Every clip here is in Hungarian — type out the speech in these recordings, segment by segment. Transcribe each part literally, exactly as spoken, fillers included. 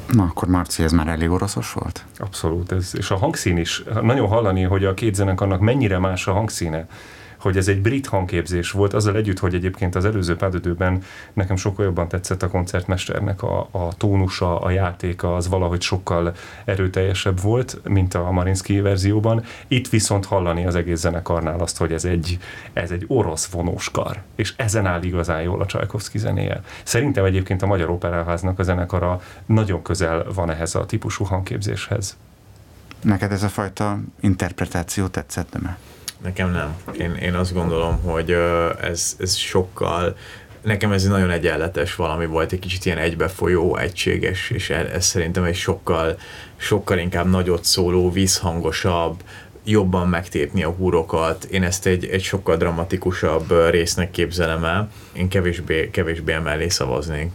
Na, akkor Marci, ez már elég oroszos volt? Abszolút, ez, és a hangszín is. Nagyon hallani, hogy a két zenekarnak mennyire más a hangszíne, hogy ez egy brit hangképzés volt, azzal együtt, hogy egyébként az előző Pas de Deux-ben nekem sokkal jobban tetszett a koncertmesternek a, a tónusa, a játéka, az valahogy sokkal erőteljesebb volt, mint a Mariinsky verzióban. Itt viszont hallani az egész zenekarnál azt, hogy ez egy, ez egy orosz vonóskar, és ezen áll igazán jól a Csajkovszky zenéje. Szerintem egyébként a Magyar Operaháznak a zenekara nagyon közel van ehhez a típusú hangképzéshez. Neked ez a fajta interpretáció tetszett, nem? Nekem nem. Én, én azt gondolom, hogy ez, ez sokkal, nekem ez egy nagyon egyenletes valami volt, egy kicsit ilyen egybefolyó, egységes, és ez szerintem egy sokkal, sokkal inkább nagyot szóló, vízhangosabb, jobban megtépni a húrokat. Én ezt egy, egy sokkal dramatikusabb résznek képzelem el. Én kevésbé, kevésbé emellé szavaznék.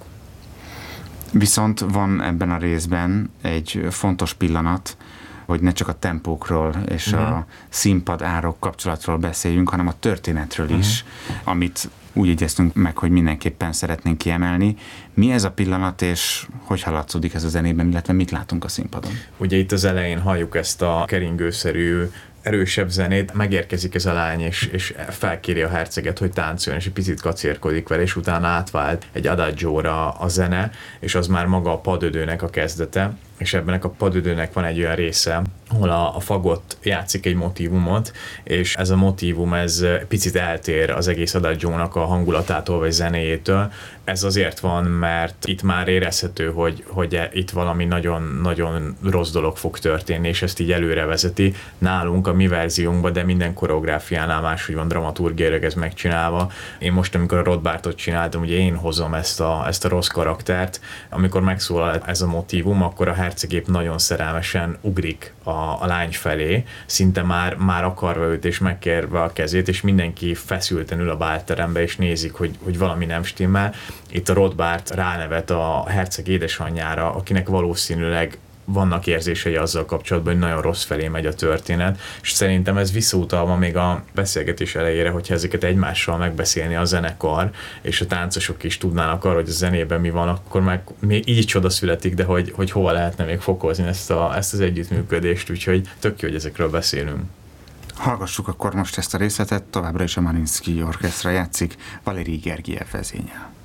Viszont van ebben a részben egy fontos pillanat, hogy ne csak a tempókról és uh-huh. a színpad árok kapcsolatról beszéljünk, hanem a történetről uh-huh. is, amit úgy igyeztünk meg, hogy mindenképpen szeretnénk kiemelni. Mi ez a pillanat, és hogy haladszódik ez a zenében, illetve mit látunk a színpadon? Ugye itt az elején halljuk ezt a keringőszerű, erősebb zenét, megérkezik ez a lány, és, és felkéri a herceget, hogy táncoljon, és egy picit kacérkodik vele, és utána átvált egy adagióra a zene, és az már maga a Pas de Deux-nek a kezdete, és ebben a Pas de Deux-nek van egy olyan része, ahol a, a fagott játszik egy motívumot, és ez a motívum, ez picit eltér az egész adagiónak a hangulatától, vagy zenéjétől. Ez azért van, mert itt már érezhető, hogy, hogy itt valami nagyon-nagyon rossz dolog fog történni, és ezt így előre vezeti. Nálunk, a mi verziónkban, de minden koreográfiánál máshogy van dramaturgiailag ez megcsinálva. Én most, amikor a Rothbártot csináltam, ugye én hozom ezt a, ezt a rossz karaktert. Amikor megszólal ez a motívum, akkor a hercegép nagyon szerelmesen ugrik a, a lány felé, szinte már, már akarva őt és megkérve a kezét, és mindenki feszülten ül a bálterembe, és nézik, hogy, hogy valami nem stimmel. Itt a Rothbárt ránevet a herceg édesanyjára, akinek valószínűleg vannak érzései azzal kapcsolatban, hogy nagyon rossz felé megy a történet, és szerintem ez visszautalva még a beszélgetés elejére, hogyha ezeket egymással megbeszélni a zenekar, és a táncosok is tudnának arra, hogy a zenében mi van, akkor meg még így csoda születik, de hogy, hogy hova lehetne még fokozni ezt, a, ezt az együttműködést, úgyhogy tök jó, hogy ezekről beszélünk. Hallgassuk akkor most ezt a részletet, továbbra is a Mariinsky Orchestra játszik Valerij Gergiev vezényel.